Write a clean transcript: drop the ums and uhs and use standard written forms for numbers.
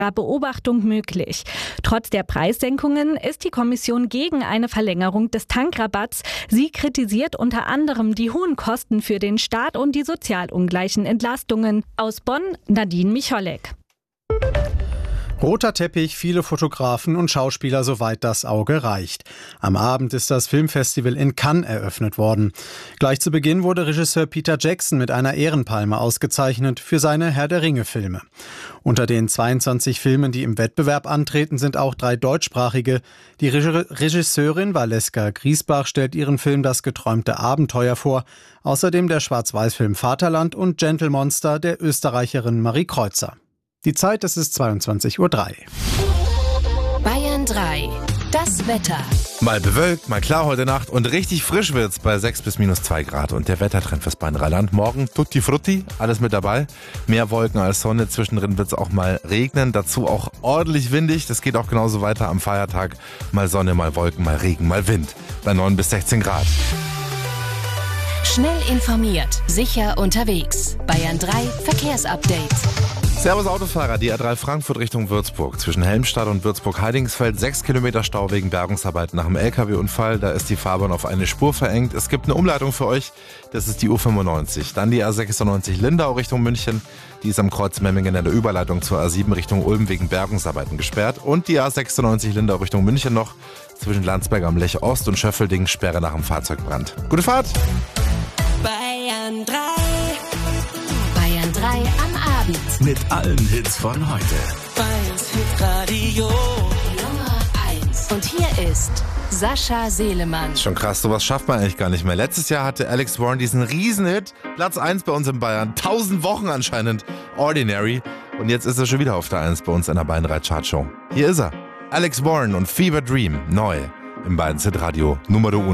Beobachtung möglich. Trotz der Preissenkungen ist die Kommission gegen eine Verlängerung des Tankrabatts. Sie kritisiert unter anderem die hohen Kosten für den Staat und die sozial ungleichen Entlastungen. Aus Bonn, Nadine Micholek. Roter Teppich, viele Fotografen und Schauspieler, soweit das Auge reicht. Am Abend ist das Filmfestival in Cannes eröffnet worden. Gleich zu Beginn wurde Regisseur Peter Jackson mit einer Ehrenpalme ausgezeichnet für seine Herr-der-Ringe-Filme. Unter den 22 Filmen, die im Wettbewerb antreten, sind auch 3 deutschsprachige. Die Regisseurin Valeska Griesbach stellt ihren Film Das geträumte Abenteuer vor. Außerdem der Schwarz-Weiß-Film Vaterland und Gentlemonster der Österreicherin Marie Kreuzer. Die Zeit, es ist 22:03 Uhr. Bayern 3, das Wetter. Mal bewölkt, mal klar heute Nacht und richtig frisch wird's bei 6 bis -2 Grad. Und der Wettertrend fürs Bayern-Rheinland. Morgen tutti frutti, alles mit dabei. Mehr Wolken als Sonne, zwischendrin wird's auch mal regnen. Dazu auch ordentlich windig. Das geht auch genauso weiter am Feiertag. Mal Sonne, mal Wolken, mal Regen, mal Wind. Bei 9 bis 16 Grad. Schnell informiert, sicher unterwegs. Bayern 3 Verkehrsupdate. Servus Autofahrer, die A3 Frankfurt Richtung Würzburg. Zwischen Helmstadt und Würzburg-Heidingsfeld 6 Kilometer Stau wegen Bergungsarbeiten nach dem LKW-Unfall. Da ist die Fahrbahn auf eine Spur verengt. Es gibt eine Umleitung für euch, das ist die U95. Dann die A96 Lindau Richtung München. Die ist am Kreuz Memmingen in der Überleitung zur A7 Richtung Ulm wegen Bergungsarbeiten gesperrt. Und die A96 Lindau Richtung München noch. Zwischen Landsberg am Lech Ost und Schöffelding Sperre nach dem Fahrzeugbrand. Gute Fahrt! Bayern 3. Bayern 3 am Abend. Mit allen Hits von heute. Bayerns Hitradio Nummer 1. Und hier ist Sascha Selemann. Schon krass, sowas schafft man eigentlich gar nicht mehr. Letztes Jahr hatte Alex Warren diesen Riesenhit, Platz 1 bei uns in Bayern. 1000 Wochen anscheinend, Ordinary. Und jetzt ist er schon wieder auf der 1 bei uns in der Bayern 3 Chartshow. Hier ist er, Alex Warren und Fever Dream, neu im Bayerns Hitradio Nummer 1.